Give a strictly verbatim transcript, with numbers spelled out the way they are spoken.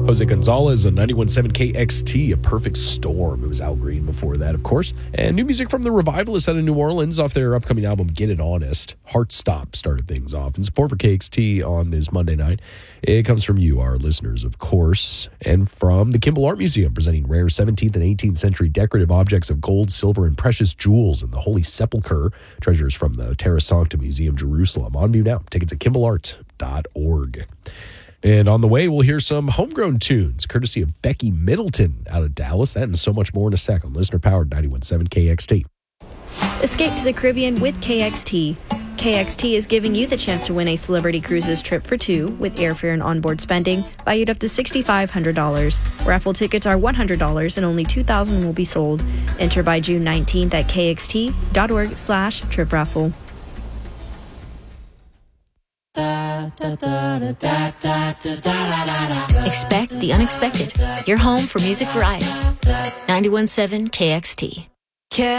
Jose Gonzalez on ninety-one point seven K X T, A Perfect Storm. It was Al Green before that, of course. And new music from the Revivalists out of New Orleans off their upcoming album, Get It Honest. Heartstop started things off. And support for K X T on this Monday night, it comes from you, our listeners, of course, and from the Kimball Art Museum, presenting rare seventeenth and eighteenth century decorative objects of gold, silver, and precious jewels in the Holy Sepulchre, treasures from the Terra Sancta Museum, Jerusalem. On view now. Tickets at kimball art dot org. And on the way, we'll hear some homegrown tunes, courtesy of Becky Middleton out of Dallas. That and so much more in a sec on listener-powered ninety-one point seven K X T. Escape to the Caribbean with K X T. K X T is giving you the chance to win a Celebrity Cruises trip for two with airfare and onboard spending valued up to six thousand five hundred dollars. Raffle tickets are one hundred dollars and only two thousand will be sold. Enter by June nineteenth at kxt.org slash trip raffle. Expect the unexpected. Your home for music variety. ninety-one point seven K X T.